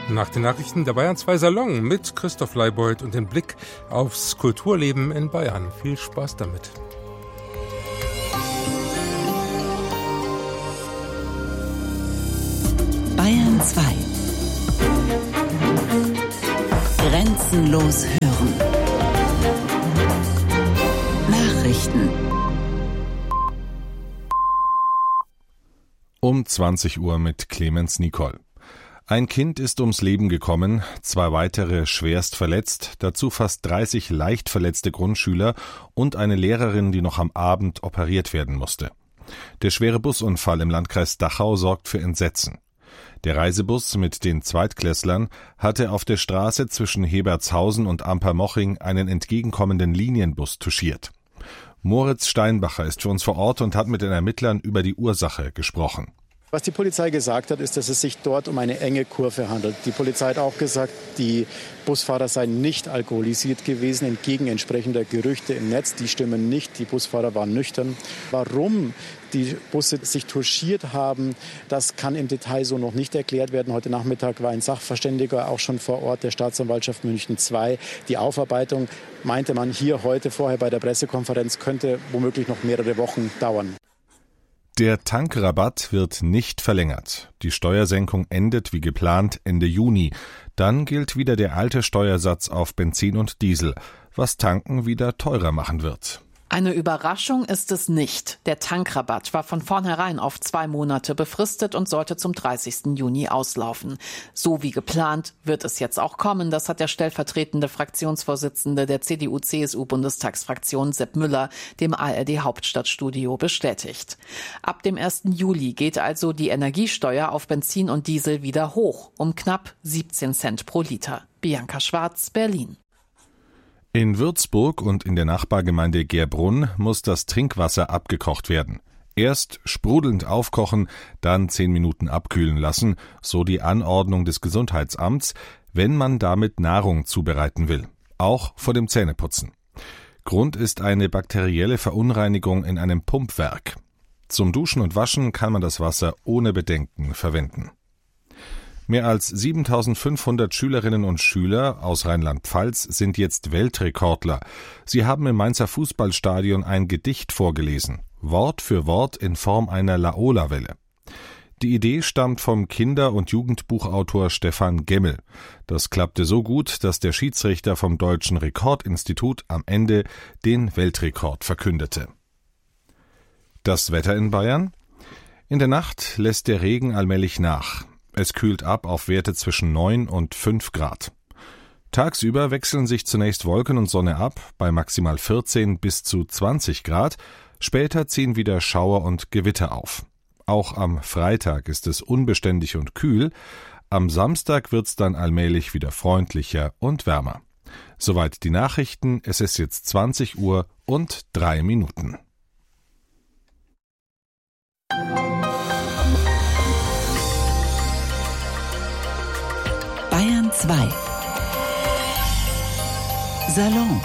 Nach den Nachrichten der Bayern 2 Salon mit Christoph Leibold und den Blick aufs Kulturleben in Bayern. Viel Spaß damit. Bayern 2. Grenzenlos hören. Nachrichten. Um 20 Uhr mit Clemens Nicol. Ein Kind ist ums Leben gekommen, 2 weitere schwerst verletzt, dazu fast 30 leicht verletzte Grundschüler und eine Lehrerin, die noch am Abend operiert werden musste. Der schwere Busunfall im Landkreis Dachau sorgt für Entsetzen. Der Reisebus mit den Zweitklässlern hatte auf der Straße zwischen Hebertshausen und Ampermoching einen entgegenkommenden Linienbus touchiert. Moritz Steinbacher ist für uns vor Ort und hat mit den Ermittlern über die Ursache gesprochen. Was die Polizei gesagt hat, ist, dass es sich dort um eine enge Kurve handelt. Die Polizei hat auch gesagt, die Busfahrer seien nicht alkoholisiert gewesen, entgegen entsprechender Gerüchte im Netz. Die stimmen nicht, die Busfahrer waren nüchtern. Warum die Busse sich touchiert haben, das kann im Detail so noch nicht erklärt werden. Heute Nachmittag war ein Sachverständiger auch schon vor Ort der Staatsanwaltschaft München II. Die Aufarbeitung, meinte man hier heute vorher bei der Pressekonferenz, könnte womöglich noch mehrere Wochen dauern. Der Tankrabatt wird nicht verlängert. Die Steuersenkung endet wie geplant Ende Juni. Dann gilt wieder der alte Steuersatz auf Benzin und Diesel, was Tanken wieder teurer machen wird. Eine Überraschung ist es nicht. Der Tankrabatt war von vornherein auf 2 Monate befristet und sollte zum 30. Juni auslaufen. So wie geplant wird es jetzt auch kommen. Das hat der stellvertretende Fraktionsvorsitzende der CDU-CSU-Bundestagsfraktion Sepp Müller dem ARD-Hauptstadtstudio bestätigt. Ab dem 1. Juli geht also die Energiesteuer auf Benzin und Diesel wieder hoch, um knapp 17 Cent pro Liter. Bianca Schwarz, Berlin. In Würzburg und in der Nachbargemeinde Gerbrunn muss das Trinkwasser abgekocht werden. Erst sprudelnd aufkochen, dann 10 Minuten abkühlen lassen, so die Anordnung des Gesundheitsamts, wenn man damit Nahrung zubereiten will. Auch vor dem Zähneputzen. Grund ist eine bakterielle Verunreinigung in einem Pumpwerk. Zum Duschen und Waschen kann man das Wasser ohne Bedenken verwenden. Mehr als 7.500 Schülerinnen und Schüler aus Rheinland-Pfalz sind jetzt Weltrekordler. Sie haben im Mainzer Fußballstadion ein Gedicht vorgelesen, Wort für Wort in Form einer Laola-Welle. Die Idee stammt vom Kinder- und Jugendbuchautor Stefan Gemmel. Das klappte so gut, dass der Schiedsrichter vom Deutschen Rekordinstitut am Ende den Weltrekord verkündete. Das Wetter in Bayern? In der Nacht lässt der Regen allmählich nach. Es kühlt ab auf Werte zwischen 9 und 5 Grad. Tagsüber wechseln sich zunächst Wolken und Sonne ab, bei maximal 14 bis zu 20 Grad. Später ziehen wieder Schauer und Gewitter auf. Auch am Freitag ist es unbeständig und kühl. Am Samstag wird's dann allmählich wieder freundlicher und wärmer. Soweit die Nachrichten. Es ist jetzt 20 Uhr und 3 Minuten. Bayern 2. Salon.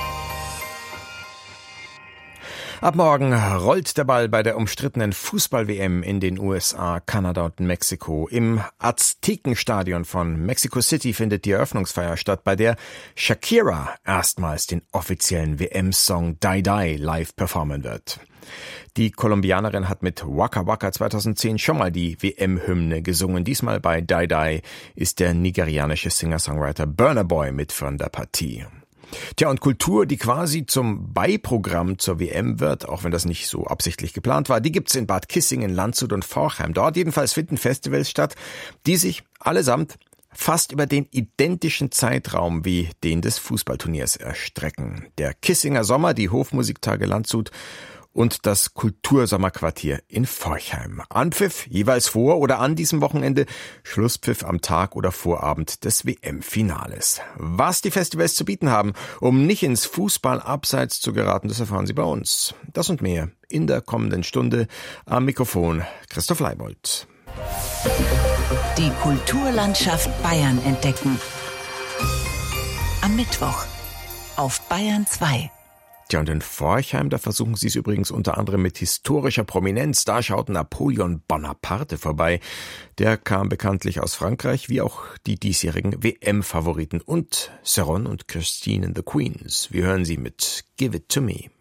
Ab morgen rollt der Ball bei der umstrittenen Fußball-WM in den USA, Kanada und Mexiko. Im Aztekenstadion von Mexico City findet die Eröffnungsfeier statt, bei der Shakira erstmals den offiziellen WM-Song Die Die live performen wird. Die Kolumbianerin hat mit Waka Waka 2010 schon mal die WM-Hymne gesungen. Diesmal bei Die Die ist der nigerianische Singer-Songwriter Burna Boy mit von der Partie. Tja, und Kultur, die quasi zum Beiprogramm zur WM wird, auch wenn das nicht so absichtlich geplant war, die gibt's in Bad Kissingen, Landshut und Forchheim. Dort jedenfalls finden Festivals statt, die sich allesamt fast über den identischen Zeitraum wie den des Fußballturniers erstrecken. Der Kissinger Sommer, die Hofmusiktage Landshut und das Kultursommerquartier in Forchheim. Anpfiff jeweils vor oder an diesem Wochenende, Schlusspfiff am Tag oder Vorabend des WM-Finales. Was die Festivals zu bieten haben, um nicht ins Fußballabseits zu geraten, das erfahren Sie bei uns. Das und mehr in der kommenden Stunde. Am Mikrofon Christoph Leibold. Die Kulturlandschaft Bayern entdecken. Am Mittwoch auf Bayern 2. Tja, und in Forchheim, da versuchen sie es übrigens unter anderem mit historischer Prominenz. Da schaut Napoleon Bonaparte vorbei. Der kam bekanntlich aus Frankreich, wie auch die diesjährigen WM-Favoriten und Ceron und Christine and the Queens. Wir hören sie mit Give It To Me.